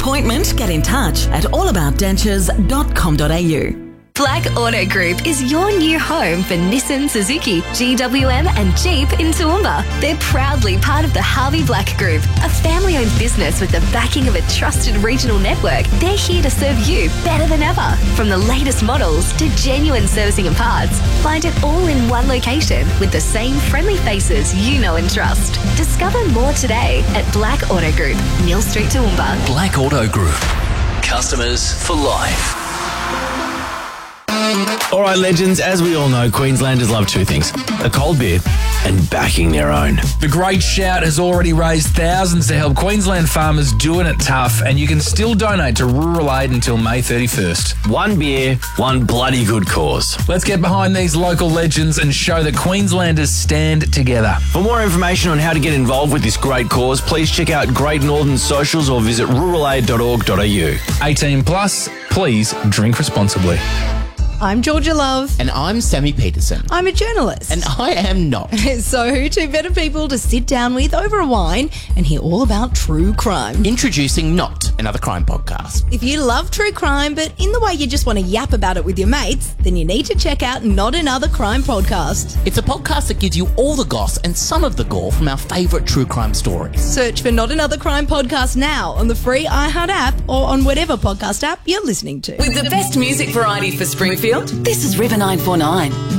appointment, get in touch at allaboutdentures.com.au. Black Auto Group is your new home for Nissan, Suzuki, GWM and Jeep in Toowoomba. They're proudly part of the Harvey Black Group, a family-owned business with the backing of a trusted regional network. They're here to serve you better than ever. From the latest models to genuine servicing and parts, find it all in one location with the same friendly faces you know and trust. Discover more today at Black Auto Group, Mill Street, Toowoomba. Black Auto Group. Customers for life. All right, legends, as we all know, Queenslanders love two things: a cold beer and backing their own. The Great Shout has already raised thousands to help Queensland farmers doing it tough, and you can still donate to Rural Aid until May 31st. One beer, one bloody good cause. Let's get behind these local legends and show that Queenslanders stand together. For more information on how to get involved with this great cause, please check out Great Northern socials or visit ruralaid.org.au. 18 plus, please drink responsibly. I'm Georgia Love. And I'm Sammy Peterson. I'm a journalist. And I am not. So who two better people to sit down with over a wine and hear all about true crime? Introducing Not Another Crime Podcast. If you love true crime, but in the way you just want to yap about it with your mates, then you need to check out Not Another Crime Podcast. It's a podcast that gives you all the goss and some of the gore from our favourite true crime stories. Search for Not Another Crime Podcast now on the free iHeart app or on whatever podcast app you're listening to. With the best music variety for Springfield, this is River 949.